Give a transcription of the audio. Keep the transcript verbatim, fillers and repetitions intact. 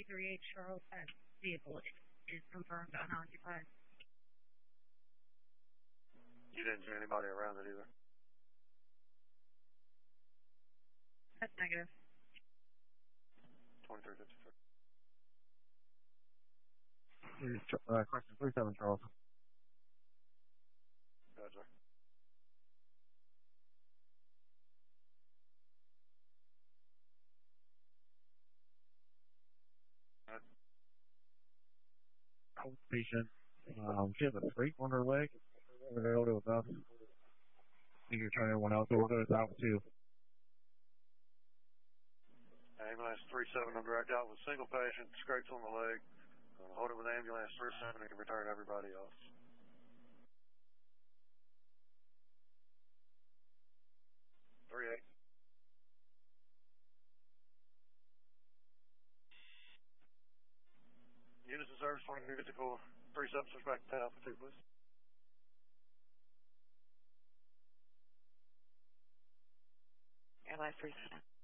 three eight Charles S. Vehicle is confirmed unoccupied. You didn't see anybody around it either? That's negative. twenty-three fifty-three. Uh, question three seven, Charles. Gotcha. Patient. Um, she has a scrape on her leg. Available with us. You can turn everyone else over. It's out too. Ambulance three seven on direct out with single patient, scrapes on the leg. Gonna hold it with ambulance three seven and can return everybody else. three eight. Units in service twenty-three fifty-four. three seven suspect ten alpha two, please. Airline three seven.